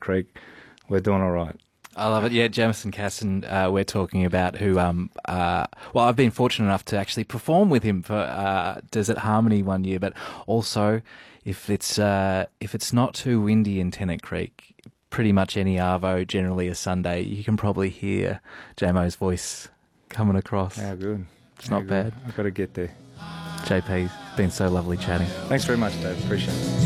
Creek, we're doing all right. I love it. Yeah, Jamison Casson, we're talking about who, I've been fortunate enough to actually perform with him for Desert Harmony one year, but also if it's not too windy in Tennant Creek, pretty much any arvo, generally a Sunday, you can probably hear JMO's voice coming across. Yeah, good. It's not bad. I've got to get there. JP's been so lovely chatting. Thanks very much, Dave. Appreciate it.